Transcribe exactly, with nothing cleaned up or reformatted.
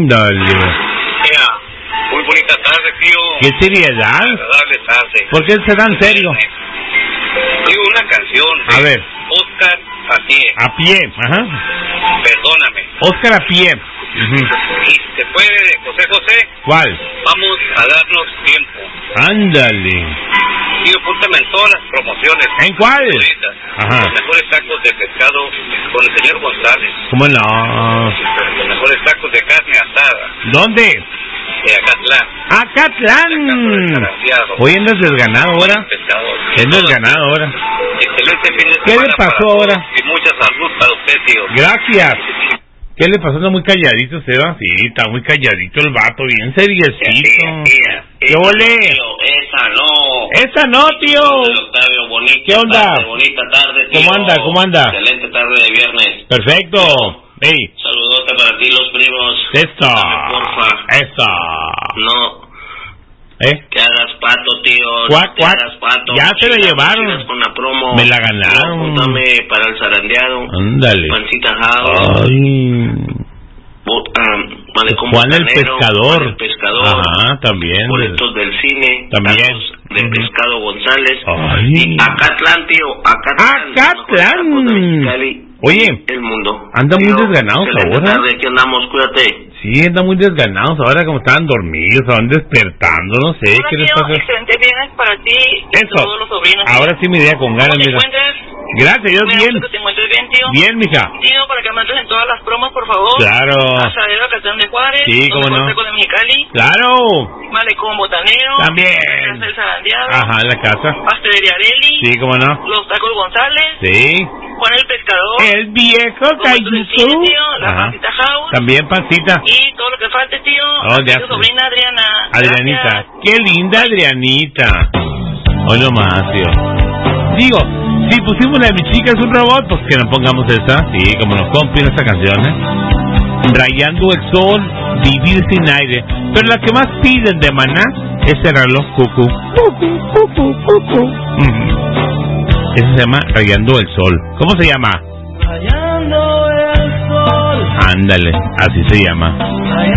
Ándale. Mira, muy bonita tarde, tío. ¿Qué seriedad? Agradable tarde. ¿Por qué será en serio? Digo una canción. A ver. Oscar a pie. A pie, ajá. Perdóname. Oscar a pie. Uh-huh. Y se puede de José José. ¿Cuál? Vamos a darnos tiempo. Ándale. Tío, apúntame en todas las promociones. ¿En cuál? Ajá. Los mejores tacos de pescado con el señor González. ¿Cómo no? Los mejores tacos de carne asada. ¿Dónde? De Acatlán. ¡Acatlán! Hoy andas desganado ahora. Andas desganado ahora. Excelente fin de semana. ¿Qué le pasó ahora? Y mucha salud para usted, tío. Gracias. ¿Qué le pasó? Anda muy calladito, Seba. Sí, está muy calladito el vato, bien seriecito. ¿Qué ole? Esa no. Esa no, tío. Octavio, bonita ¿Qué onda? Tarde, bonita tarde, tío. ¿Cómo anda? ¿Cómo anda? Excelente tarde de viernes. Perfecto. Hey. Saludote para ti, los primos. Esa. Dame, porfa. Esa. No. ¿Eh? Que hagas pato, tío. ¿Cuál, que cuál? hagas pato. Ya se la llevaron. Con la promo. Me la ganaron. Dame para el zarandeado. Ándale. Pancita house. Ay. Um, vale, como Juan el Canero, pescador. Juan el pescador. Ajá, también. Boletos del cine. También. De uh-huh. Pescado González. Ay. Y Acatlán, tío. Acatlán. Acatlán. Oye, el mundo. Anda muy desganados ahora. Tarde, aquí andamos, cuídate. Sí, andan muy desganados ahora, como estaban dormidos, estaban despertando, no sé. Hola, ¿Qué les tío, pasa? excelente viernes para ti y Eso. todos los sobrinos. Ahora sí me idea con ganas, ¿Cómo te mira. encuentras? Gracias, yo Me bien. gusta que te encuentres bien, tío. Bien, mija. Tío, para que me entres en todas las promos, por favor. Claro. Asadero Acatlán de Juárez. Sí, cómo no. Taco de Mexicali. Claro. Malecón Botanero. También. Casa del Zarandeado. Ajá, en la casa. Pastelería Areli. Sí, cómo no. Los Tacos González. Sí. Juan el Pescador. El viejo Cayucú. La Ajá. Pancita House. También pancita. Y todo lo que falte, tío. Oh, ya tu sobrina Adriana. Adrianita. Gracias. Qué linda Adrianita. Hoy nomás, tío. Digo, si pusimos la de mi chica es un robot, pues que nos pongamos esa. Sí, como nos compien esta canción, ¿eh? Rayando el sol, vivir sin aire. Pero la que más piden de Maná es el reloj cucú. Cucú, cucú, cucú. Mm. Ese se llama Rayando el sol. ¿Cómo se llama? Rayando el sol. Ándale, así se llama.